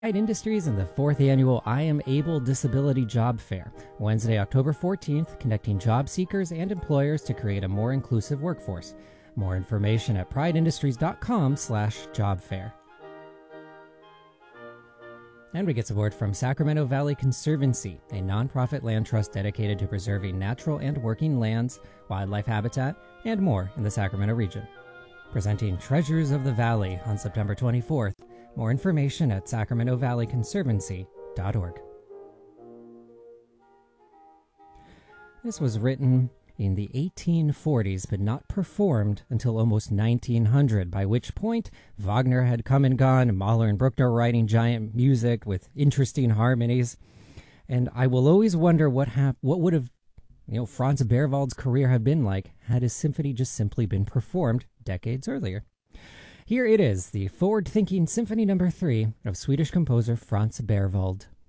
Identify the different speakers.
Speaker 1: Pride Industries and the 4th annual I Am Able Disability Job Fair, Wednesday, October 14th, connecting job seekers and employers to create a more inclusive workforce. More information at prideindustries.com/jobfair. And we get support from Sacramento Valley Conservancy, a nonprofit land trust dedicated to preserving natural and working lands, wildlife habitat, and more in the Sacramento region. Presenting Treasures of the Valley on September 24th. More information at sacramentovalleyconservancy.org. This was written in the 1840s, but not performed until almost 1900, by which point Wagner had come and gone, Mahler and Bruckner writing giant music with interesting harmonies. And I will always wonder what would have Franz Berwald's career have been like had his symphony just simply been performed decades earlier. Here it is, the forward-thinking Symphony No. 3 of Swedish composer Franz Berwald.